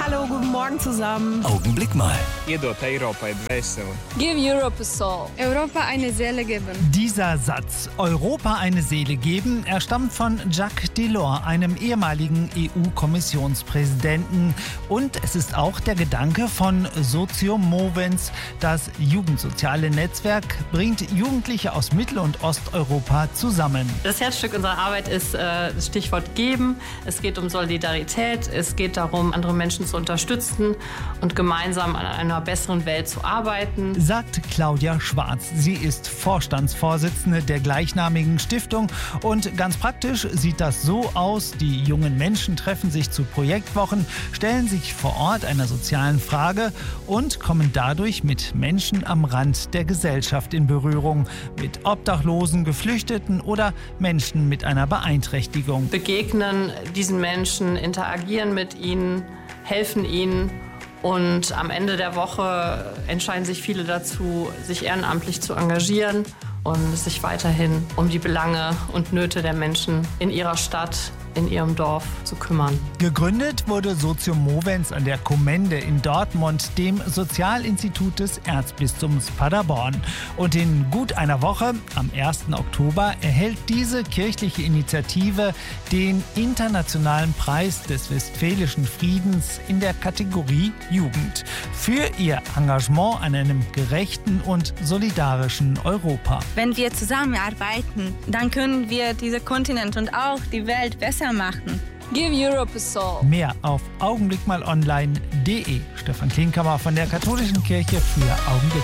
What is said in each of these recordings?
Hallo, guten Morgen zusammen. Augenblick mal. Iedot Eiropai dvēseli. Give Europe a soul. Europa eine Seele geben. Dieser Satz, Europa eine Seele geben, er stammt von Jacques Delors, einem ehemaligen EU-Kommissionspräsidenten. Und es ist auch der Gedanke von Socio Movens. Das jugendsoziale Netzwerk bringt Jugendliche aus Mittel- und Osteuropa zusammen. Das Herzstück unserer Arbeit ist das Stichwort Geben. Es geht um Solidarität. Es geht darum, andere Menschen zu unterstützen und gemeinsam an einer besseren Welt zu arbeiten. Sagt Claudia Schwarz. Sie ist Vorstandsvorsitzende der gleichnamigen Stiftung. Und ganz praktisch sieht das so aus. Die jungen Menschen treffen sich zu Projektwochen, stellen sich vor Ort einer sozialen Frage und kommen dadurch mit Menschen am Rand der Gesellschaft in Berührung. Mit Obdachlosen, Geflüchteten oder Menschen mit einer Beeinträchtigung. Begegnen diesen Menschen, interagieren mit ihnen, helfen ihnen. Und am Ende der Woche entscheiden sich viele dazu, sich ehrenamtlich zu engagieren und sich weiterhin um die Belange und Nöte der Menschen in ihrer Stadt, in ihrem Dorf zu kümmern. Gegründet wurde Socio Movens an der Kommende in Dortmund, dem Sozialinstitut des Erzbistums Paderborn. Und in gut einer Woche, am 1. Oktober, erhält diese kirchliche Initiative den Internationalen Preis des Westfälischen Friedens in der Kategorie Jugend für ihr Engagement an einem gerechten und solidarischen Europa. Wenn wir zusammenarbeiten, dann können wir diesen Kontinent und auch die Welt besser machen. Give Europe a soul. Mehr auf augenblickmalonline.de. Stefan Klinkhammer von der Katholischen Kirche für Augenblick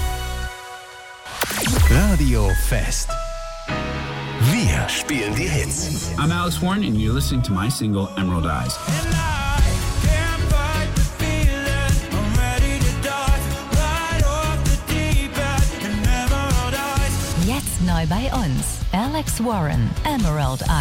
mal. Radio Fest. Wir spielen die Hits. I'm Alex Warren and you're listening to my single Emerald Eyes. Jetzt neu bei uns. Alex Warren, Emerald Eyes.